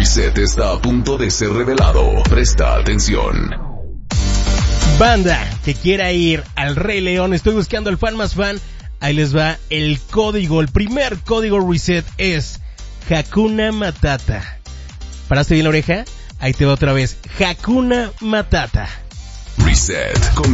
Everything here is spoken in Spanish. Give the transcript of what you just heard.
reset está a punto de ser revelado. Presta atención. Banda que quiera ir al Rey León, estoy buscando al fan más fan. Ahí les va el código. El primer código reset es Hakuna Matata. ¿Paraste bien la oreja? Ahí te va otra vez. Hakuna Matata. Reset con